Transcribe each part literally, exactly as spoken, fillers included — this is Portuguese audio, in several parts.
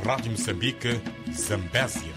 Rádio Moçambique, Zambésia.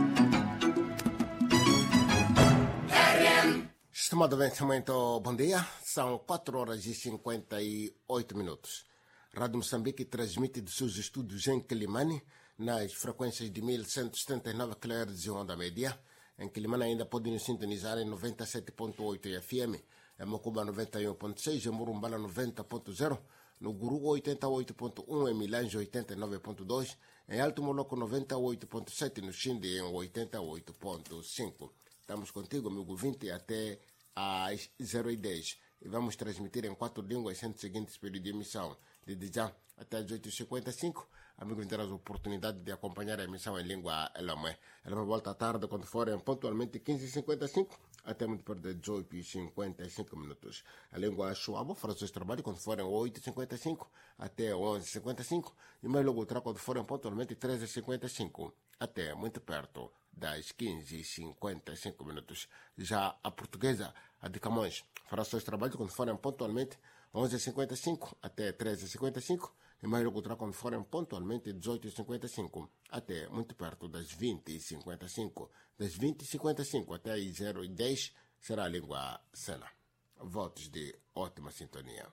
Estimadamente, muito bom dia. São quatro horas e cinquenta e oito minutos. Rádio Moçambique transmite de seus estúdios em Quilimane, nas frequências de mil cento e setenta e nove kHz de onda média. Em Quilimane ainda podem nos sintonizar em noventa e sete ponto oito F M, em Mocuba noventa e um ponto seis, em Murumbala noventa ponto zero, no Guru oitenta e oito ponto um, em Milange oitenta e nove ponto dois, em Alto Moloco noventa e oito ponto sete, no Xinde em oitenta e oito ponto cinco. Estamos contigo, amigo vinte, até às zero e dez. E vamos transmitir em quatro línguas, sendo o seguinte período de emissão. Desde já até às oito e cinquenta e cinco, amigos terão a oportunidade de acompanhar a emissão em língua Elomé. Ela volta à tarde, quando forem pontualmente quinze e cinquenta e cinco, até muito perto de dezoito e cinquenta e cinco minutos. A língua Chuabo fará seus trabalhos quando forem oito e cinquenta e cinco, até onze e cinquenta e cinco, e mais logo terá quando forem pontualmente treze e cinquenta e cinco, até muito perto das quinze e cinquenta e cinco minutos. Já a portuguesa, a de Camões, fará seus trabalhos quando forem pontualmente onze e cinquenta e cinco até treze e cinquenta e cinco, e mais logo terá quando forem pontualmente dezoito e cinquenta e cinco, até muito perto das vinte e cinquenta e cinco. Das vinte e cinquenta e cinco até as zero e dez será a língua Sena. Votos de ótima sintonia.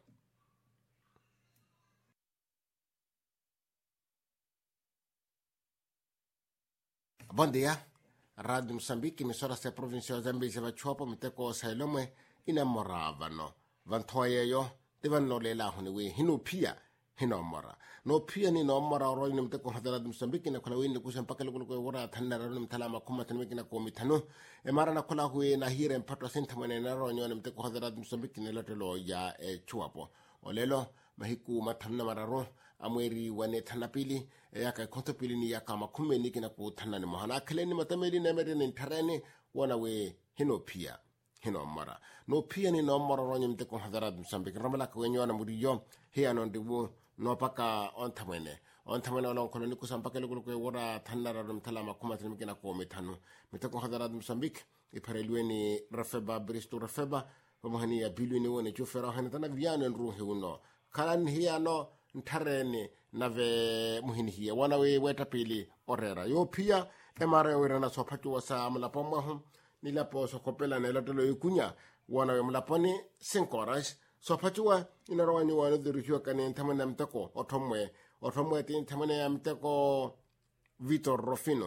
Bom dia. Rádio Moçambique, emissora se provincial Zambésia vachuapo miteko sailome inamoravano. Vantoyeyo devanno lela huniwe hinu pia hinomora. No pia ni nomora oro ni miteko hadara Moçambique na kula wini kusa mpaka lugu lugu wara tanara ni mtalama kuma tanwiki na komitano. E mara na kula huwe na hire mpato senta mwane na ro ni miteko hadara Moçambique ni lotelo ya e chuapo. Olelo mahiku matanna mararo amweri wane tanapili yaka kontopili ni yaka makume niki na kutanani mohana akeleni matameli na meri ni tarani wana we hino pia hino mara no pia ni no mara ronye mteko hadara Moçambique ramala ka wenyo na muriyo hiya no ndibu no paka ontamene ontamene olon kono ni kusampaka lugu lugu wara tanara rum talama kuma tanmiki na kuome tanu mteko hadara Moçambique iparelwe ni rafeba bristo rafeba wamahani ya bilu ni wane jufera hani tana viano nruhi uno kalan hiya no ntarene nave muhini hiya wana we weta pili orera yo pia emare we rana sopatu wasa mlapo mahu nilapo sokopela na lotelo ikunya wana we mlaponi cinco horas sopatu wa inarawani wana dirishwa kani ntamana mtako otomwe otomwe ti ntamana mtako Vitor Rofino.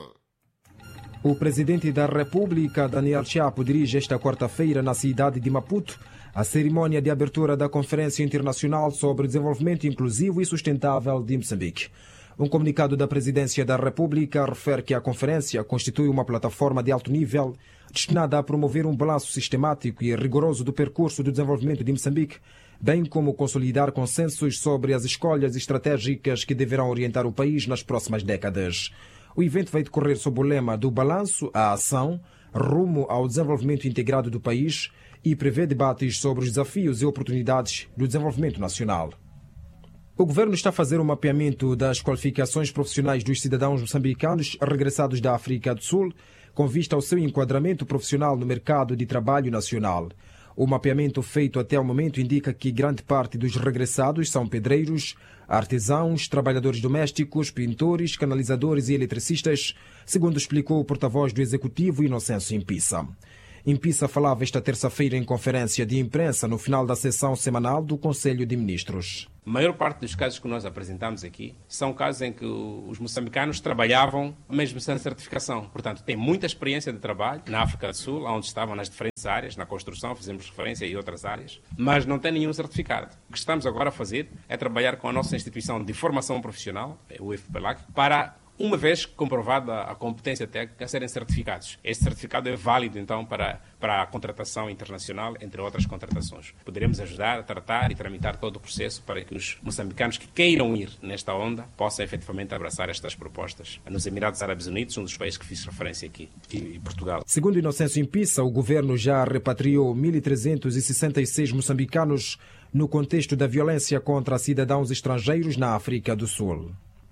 O presidente da República, Daniel Chapo, dirige esta quarta-feira na cidade de Maputo a cerimônia de abertura da Conferência Internacional sobre Desenvolvimento Inclusivo e Sustentável de Moçambique. Um comunicado da Presidência da República refere que a conferência constitui uma plataforma de alto nível destinada a promover um balanço sistemático e rigoroso do percurso do desenvolvimento de Moçambique, bem como consolidar consensos sobre as escolhas estratégicas que deverão orientar o país nas próximas décadas. O evento vai decorrer sob o lema do balanço à ação, rumo ao desenvolvimento integrado do país e prevê debates sobre os desafios e oportunidades do desenvolvimento nacional. O governo está a fazer um mapeamento das qualificações profissionais dos cidadãos moçambicanos regressados da África do Sul, com vista ao seu enquadramento profissional no mercado de trabalho nacional. O mapeamento feito até o momento indica que grande parte dos regressados são pedreiros, artesãos, trabalhadores domésticos, pintores, canalizadores e eletricistas, segundo explicou o porta-voz do Executivo Inocêncio Impissa. Impissa falava esta terça-feira em conferência de imprensa no final da sessão semanal do Conselho de Ministros. A maior parte dos casos que nós apresentamos aqui são casos em que os moçambicanos trabalhavam mesmo sem certificação. Portanto, têm muita experiência de trabalho na África do Sul, onde estavam nas diferentes áreas, na construção, fizemos referência e outras áreas, mas não têm nenhum certificado. O que estamos agora a fazer é trabalhar com a nossa instituição de formação profissional, o I F P L A C, para, uma vez comprovada a competência técnica, serem certificados. Este certificado é válido, então, para, para a contratação internacional, entre outras contratações. Poderemos ajudar a tratar e tramitar todo o processo para que os moçambicanos que queiram ir nesta onda possam efetivamente abraçar estas propostas. Nos Emirados Árabes Unidos, um dos países que fiz referência aqui, e Portugal. Segundo Inocêncio Impissa, o governo já repatriou mil trezentos e sessenta e seis moçambicanos no contexto da violência contra cidadãos estrangeiros na África do Sul.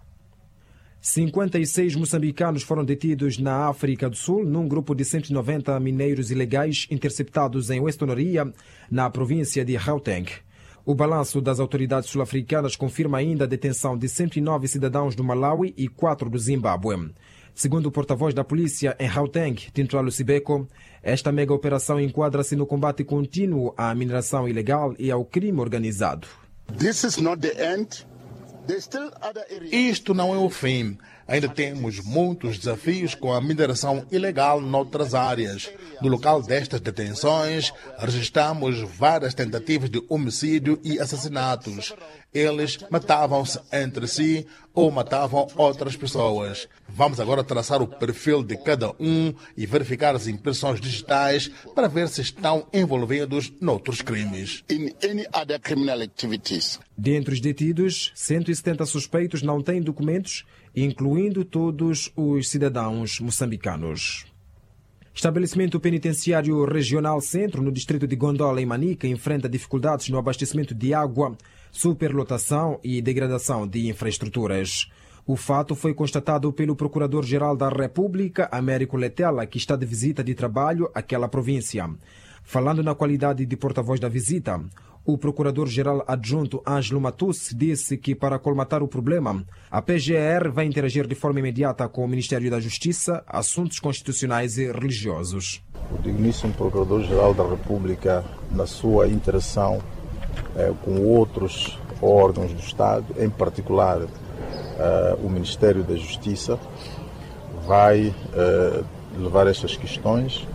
cinquenta e seis moçambicanos foram detidos na África do Sul num grupo de cento e noventa mineiros ilegais interceptados em Westonaria, na província de Gauteng. O balanço das autoridades sul-africanas confirma ainda a detenção de cento e nove cidadãos do Malawi e quatro do Zimbábue. Segundo o porta-voz da polícia em Gauteng, Tintualo Sibeko, esta mega operação enquadra-se no combate contínuo à mineração ilegal e ao crime organizado. This is not the end. Still other areas. Isto não é o fim. Ainda temos muitos desafios com a mineração ilegal noutras áreas. No local destas detenções, registramos várias tentativas de homicídio e assassinatos. Eles matavam-se entre si ou matavam outras pessoas. Vamos agora traçar o perfil de cada um e verificar as impressões digitais para ver se estão envolvidos noutros crimes. In any other criminal activities. Dentre os detidos, cento e setenta suspeitos não têm documentos, incluindo todos os cidadãos moçambicanos. Estabelecimento penitenciário regional Centro, no distrito de Gondola, em Manica, enfrenta dificuldades no abastecimento de água, superlotação e degradação de infraestruturas. O fato foi constatado pelo Procurador-Geral da República, Américo Letela, que está de visita de trabalho àquela província. Falando na qualidade de porta-voz da visita, o Procurador-Geral Adjunto Ângelo Matus disse que, para colmatar o problema, a P G R vai interagir de forma imediata com o Ministério da Justiça, Assuntos Constitucionais e Religiosos. O digníssimo Procurador-Geral da República, na sua interação eh, com outros órgãos do Estado, em particular eh, o Ministério da Justiça, vai eh, levar estas questões.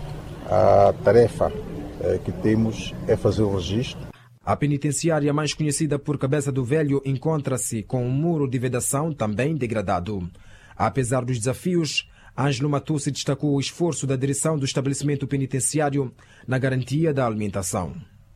A tarefa eh, que temos é fazer o registro. A penitenciária, mais conhecida por Cabeça do Velho, encontra-se com um muro de vedação também degradado. Apesar dos desafios, Ângelo Matussi destacou o esforço da direção do estabelecimento penitenciário na garantia da alimentação.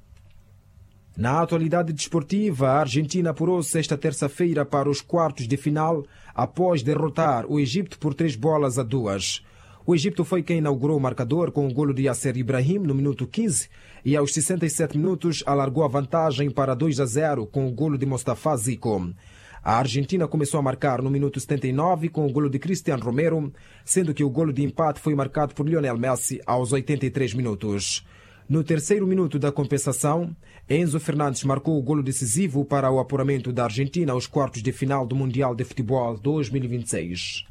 Na atualidade desportiva, a Argentina apurou-se esta terça-feira para os quartos de final após derrotar o Egito por três bolas a duas. O Egito foi quem inaugurou o marcador com o golo de Yasser Ibrahim no minuto quinze e aos sessenta e sete minutos alargou a vantagem para dois a zero com o golo de Mostafa Zico. A Argentina começou a marcar no minuto setenta e nove com o golo de Cristian Romero, sendo que o golo de empate foi marcado por Lionel Messi aos oitenta e três minutos. No terceiro minuto da compensação, Enzo Fernandes marcou o golo decisivo para o apuramento da Argentina aos quartos de final do Mundial de Futebol dois mil e vinte e seis.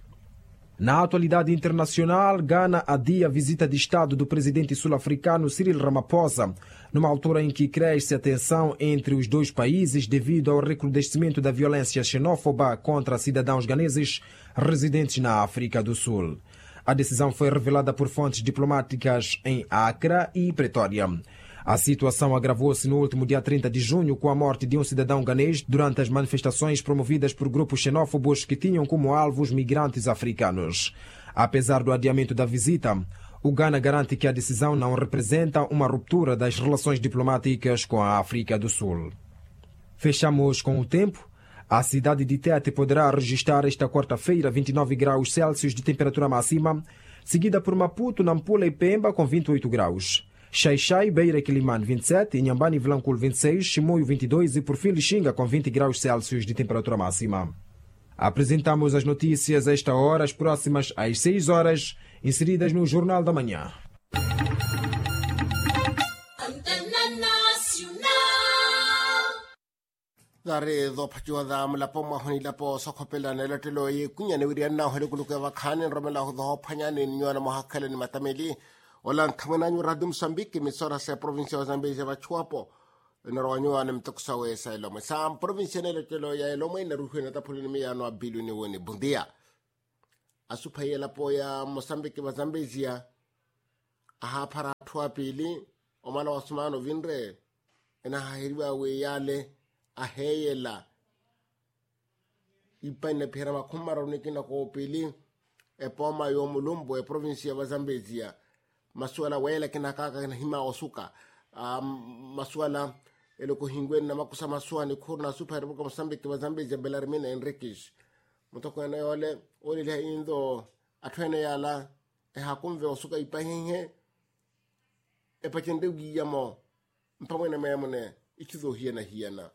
Na atualidade internacional, Gana adia a visita de Estado do presidente sul-africano Cyril Ramaphosa, numa altura em que cresce a tensão entre os dois países devido ao recrudescimento da violência xenófoba contra cidadãos ganeses residentes na África do Sul. A decisão foi revelada por fontes diplomáticas em Accra e Pretória. A situação agravou-se no último dia trinta de junho com a morte de um cidadão ganês durante as manifestações promovidas por grupos xenófobos que tinham como alvo os migrantes africanos. Apesar do adiamento da visita, o Ghana garante que a decisão não representa uma ruptura das relações diplomáticas com a África do Sul. Fechamos com o tempo. A cidade de Tete poderá registrar esta quarta-feira vinte e nove graus Celsius de temperatura máxima, seguida por Maputo, Nampula e Pemba com vinte e oito graus. Xai-Xai, Beira e Quilimane vinte e sete, Inhambane e Vilanculo vinte e seis, Chimoio vinte e dois e por fim Lixinga com vinte graus Celsius de temperatura máxima. Apresentamos as notícias a esta hora, as próximas às seis horas, inseridas no Jornal da Manhã. Dari do pachua da mlapo mahoni lapo sokopela na latelo ye kunya ne wiri na hore kuluke wa khanen romela ho do phanya ne nyona mahakale ni matameli olan thamana nyu radum Mozambique misora se provincia wa Zambezi wa chuapo na ronyo anem toksawe sa lo ma sam provincia ne latelo ya lo mai na ruhe na tapuli ni ya no abilu ni woni bundia asuphaye lapo ya Mozambique wa Zambezi ya aha para thwa pili omala osmano vinre ena hiriwa we yale aheyela ipane phera makhumara unikina ko pili e poma yo mulumbo e provincia wa Zambezi masuala wela kina kaka na hima osuka um, masuala eloko hingwen na makusa masuani kurna super ko Mozambique wa Zambezi Belarmina Enriquez mutoko na yole oli le indo atwene yala e hakumve osuka ipahinhe e pachende giyamo mpamwe na memone ikizo hiena hiena.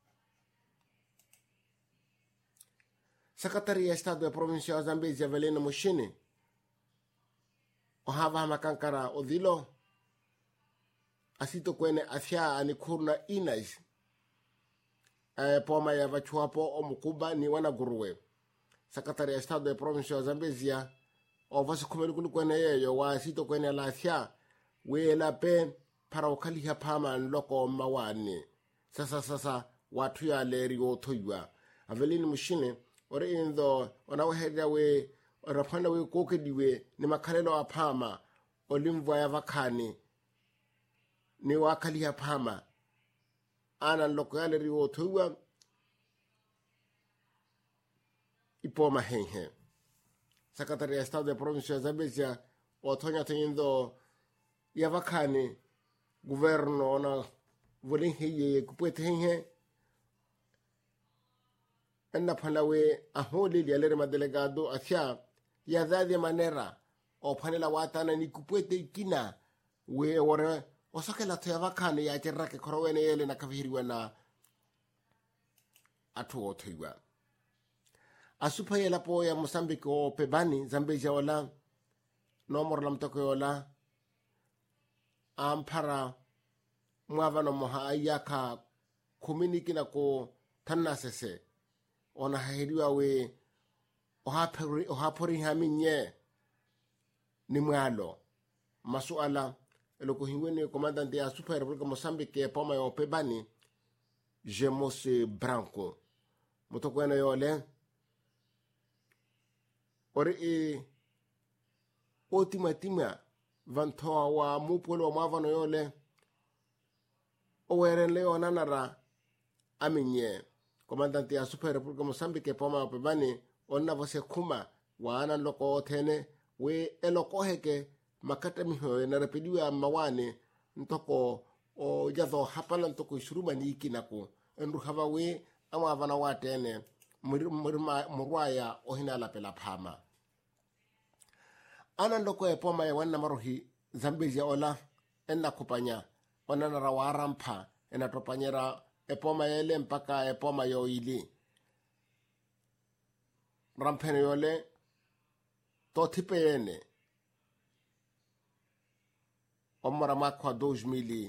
Secretaria de Estado da Província de Zambezi Avelino Mushini o hava makankara odilo asito kwene afya ani kurna inais e poma ya vachuapo o mukuba ni wana guruwe Secretary of State de Province of Zambezia o vasi kumeli kulu kwene yeyo wa asito kwene la afya we la pe para ukaliha pama nloko mawani sasa sasa watu ya leri o toywa avelini mushine ore indo onawaheda we orapanda we kokediwe ni makalelo apama olimvwa ya vakani ni wakali ya pama ana loko ya leri o toywa ipoma henhe Secretary of State de Province of Zambezia otonya tenindo ya vakani governo na volinhiye kupwete henhe enda palawe aholi lialere madelegado asia ya dhadi manera o panela watana ni kupwete ikina we ore osake la toya vakani ya jerake korowene yele na kavihiriwa na atu otoiwa asupa yela po ya Mozambique o pebani Zambezia wala nomor lam toko yola ampara mwavano moha ayaka kuminiki na ko tanna sese ona hahiriwa we ohapori ohapori haminye ni mwalo masuala eloko hingwene komandante ya Super Republika Mozambique poma yo pebani Jemose Branco mutoko ena yole ore e otima tima vantoa wa mupolo wa mwavano yole oweren leo nanara aminye komandante ya Super Republika Mozambique poma pebani onna vose kuma wana loko tene we eloko heke makata miho na repediwa mawane ntoko o jatho hapala ntoko shuruma ni ikinako enru hava we ama vana watene murima murwaya ohina la pela phama ana loko e poma ya wana marohi Zambezia ola enna kupanya onana rawarampa ena topanyera epoma yele mpaka epoma yoili rampene yole to tipene omara makwa dois mil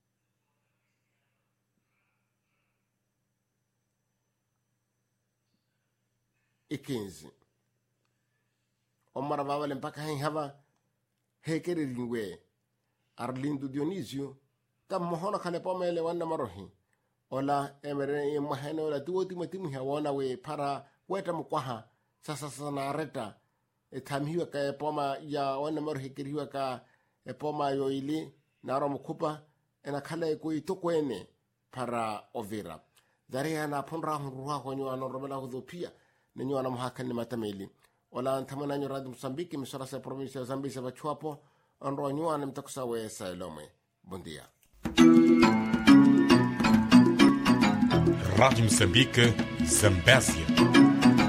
e quinze omara vavale mpaka hen hava hekere lingwe Arlindo Dionisio tam mohona kale pomele wanda marohi ola emere e mahene ola tuoti matimu hawona we para weta mkwaha sasa sasa na areta e tamhiwa ka e poma ya wanda marohi kiriwa ka e poma yoili naro mkupa ena kale ko itokwene para ovira dharia na ponra huruha kwa nyo anorobela hudhopia nenyo anamhakani matameli ola antamana nyo radio Mozambique misora sa province ya Zambezia vachuapo anro nyo anamtakusa we sailome. Bom dia. Rádio Moçambique, Zambésia.